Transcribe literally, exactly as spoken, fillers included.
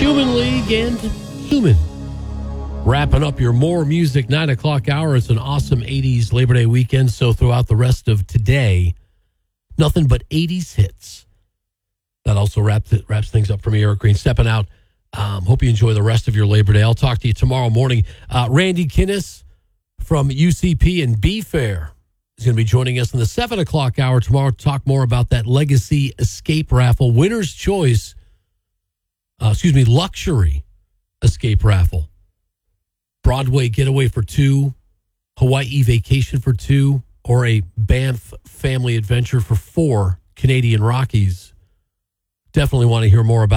Human League and Human. Wrapping up your More Music nine o'clock hour. It's an awesome eighties Labor Day weekend. So throughout the rest of today, nothing but eighties hits. That also wraps it, wraps things up for me, Eric Green, stepping out. Um, hope you enjoy the rest of your Labor Day. I'll talk to you tomorrow morning. Uh, Randy Kinnis from U C P and B-Fair is going to be joining us in the seven o'clock hour tomorrow to talk more about that Legacy Escape Raffle. Winner's Choice, uh, excuse me, Luxury Escape Raffle. Broadway Getaway for two, Hawaii Vacation for two, or a Banff Family Adventure for four Canadian Rockies. Definitely want to hear more about